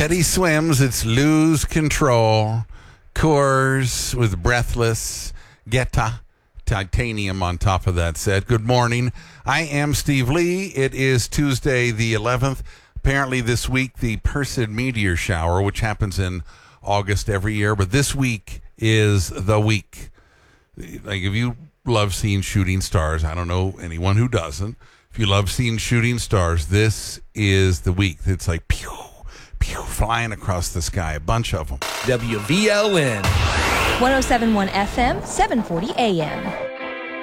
Teddy Swims, it's Lose Control. Coors with Breathless. Geta. Titanium on top of that set. Good morning. I am Steve Lee. It is Tuesday the 11th. Apparently this week, the Perseid meteor shower, which happens in August every year, but this week is the week. Like, if you love seeing shooting stars, I don't know anyone who doesn't. If you love seeing shooting stars, this is the week. It's like pew, pew, flying across the sky, a bunch of them. WVLN 107.1 FM, 740 AM.